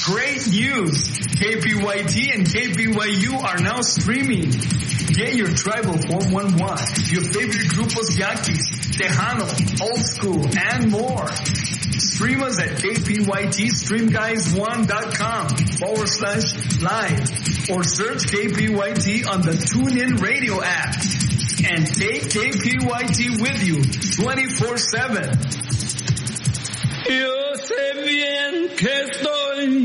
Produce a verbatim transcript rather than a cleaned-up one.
Great news! K P Y T and K P Y U are now streaming. Get your tribal four one one, your favorite grupos yaquis, Tejano, Old School, and more. Stream us at kpytstreamguys1.com forward slash live or search K P Y T on the TuneIn Radio app. And take K P Y T with you twenty-four seven. Yo sé bien que estoy